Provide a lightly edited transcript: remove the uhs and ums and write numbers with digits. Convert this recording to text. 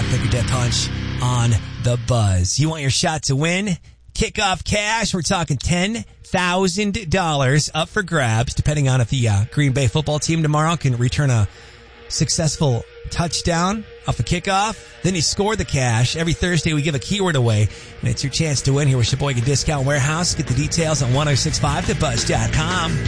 Take your death punch on the Buzz. You want your shot to win? Kickoff cash. We're talking $10,000 up for grabs, depending on if the Green Bay football team tomorrow can return a successful touchdown off a kickoff. Then you score the cash. Every Thursday we give a keyword away, and it's your chance to win here with Sheboygan Discount Warehouse. Get the details on 1065thebuzz.com.